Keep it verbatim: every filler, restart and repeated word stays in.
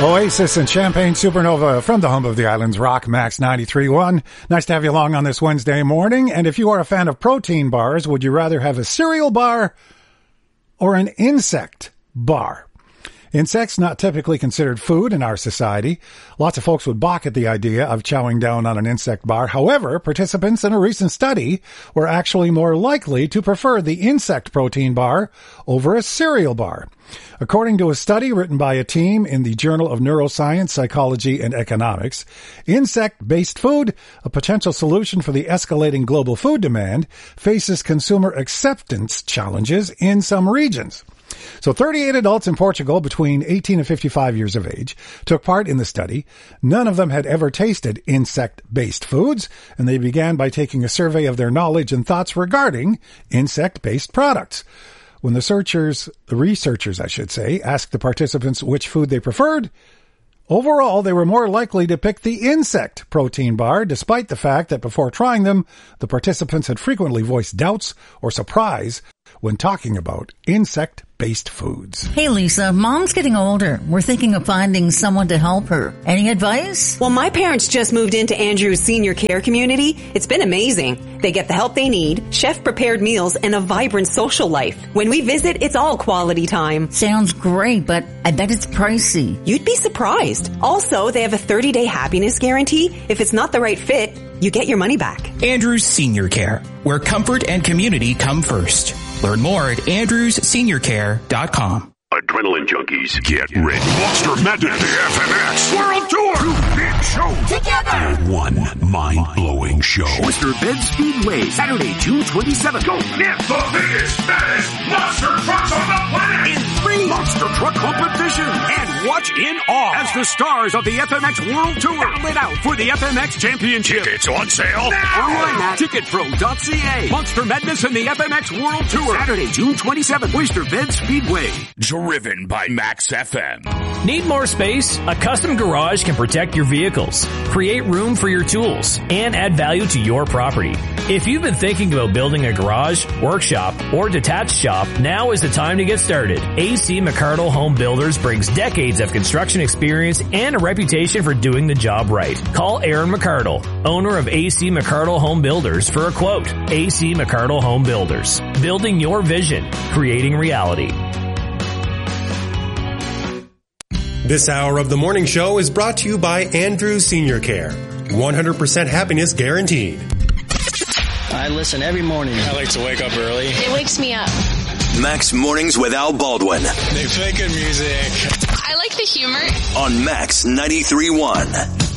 Oasis and Champagne Supernova from the home of the island's rock, Max ninety-three point one. Nice to have you along on this Wednesday morning. And if you are a fan of protein bars, would you rather have a cereal bar or an insect bar? Insects not typically considered food in our society. Lots of folks would balk at the idea of chowing down on an insect bar. However, participants in a recent study were actually more likely to prefer the insect protein bar over a cereal bar. According to a study written by a team in the Journal of Neuroscience, Psychology, and Economics, insect-based food, a potential solution for the escalating global food demand, faces consumer acceptance challenges in some regions. So thirty-eight adults in Portugal between eighteen and fifty-five years of age took part in the study. None of them had ever tasted insect-based foods, and they began by taking a survey of their knowledge and thoughts regarding insect-based products. When the searchers, the researchers, I should say, asked the participants which food they preferred, overall, they were more likely to pick the insect protein bar, despite the fact that before trying them, the participants had frequently voiced doubts or surprise when talking about insect-based foods. Hey, Lisa, Mom's getting older. We're thinking of finding someone to help her. Any advice? Well, my parents just moved into Andrew's senior care community. It's been amazing. They get the help they need, chef-prepared meals, and a vibrant social life. When we visit, it's all quality time. Sounds great, but I bet it's pricey. You'd be surprised. Also, they have a thirty-day happiness guarantee. If it's not the right fit, you get your money back. Andrew's Senior Care, where comfort and community come first. Learn more at andrews senior care dot com. Adrenaline junkies, get ready. Monster Madness, the F M X World Tour. Two big shows together. One mind-blowing show. Oyster Bend Speedway, Saturday, June twenty-seventh. Go get the biggest, baddest monster trucks on the planet. In three monster truck competitions. And watch in awe as the stars of the F M X World Tour lit out for the F M X Championship. Tickets on sale now. Online at ticket pro dot c a. Monster Madness and the F M X World Tour. Saturday, June twenty-seventh. Oyster Bend Speedway. Driven by Max F M. Need more space? A custom garage can protect your vehicles, create room for your tools, and add value to your property. If you've been thinking about building a garage, workshop, or detached shop, now is the time to get started. A C McCardle Home Builders brings decades of construction experience and a reputation for doing the job right. Call Aaron McCardle, owner of A C McCardle Home Builders, for a quote. A C McCardle Home Builders. Building your vision, creating reality. This hour of the morning show is brought to you by Andrew's Senior Care. one hundred percent happiness guaranteed. I listen every morning. I like to wake up early. It wakes me up. Max Mornings with Al Baldwin. They play good music. I like the humor. On Max ninety-three point one.